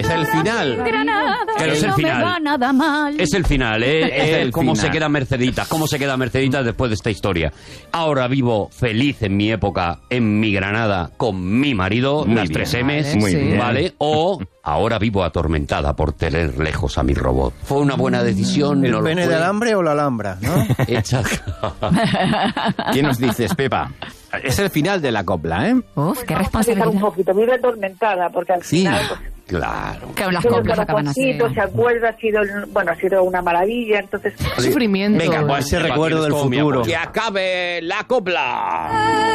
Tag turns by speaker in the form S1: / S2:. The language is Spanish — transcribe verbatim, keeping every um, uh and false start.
S1: Es el final.
S2: Granada,
S3: Pero es el
S2: no
S3: final.
S2: me va nada mal.
S3: Es el final, ¿eh?
S1: Es
S3: Es
S1: el
S3: cómo
S1: final.
S3: se queda Mercedita, cómo se queda Mercedita después de esta historia. Ahora vivo feliz en mi época, en mi Granada, con mi marido,
S1: Muy
S3: las
S1: bien.
S3: tres M's,
S2: Vale,
S1: Muy
S2: sí.
S1: bien.
S3: ¿vale? O ahora vivo atormentada por tener lejos a mi robot. ¿Fue una buena decisión?
S4: ¿El
S3: ¿No lo
S4: pene
S3: fue?
S4: de alambre o la alhambra, no?
S3: Hecha...
S1: ¿Qué nos dices, Pepa? Es el final de la copla, ¿eh?
S2: Uf, qué
S5: un
S2: responsabilidad.
S5: poquito, vive atormentada, porque al
S1: Sí.
S5: final... Pues,
S3: Claro.
S2: Que las
S5: tiene un
S2: coplas acaban así.
S5: corazoncito, se acuerda, ha sido, bueno, ha sido una maravilla, entonces...
S6: Sufrimiento.
S4: Venga, pues ese
S3: Pepa,
S4: recuerdo
S3: tienes
S4: del
S3: todo mi
S4: futuro.
S3: apoyo. ¡Que acabe la copla!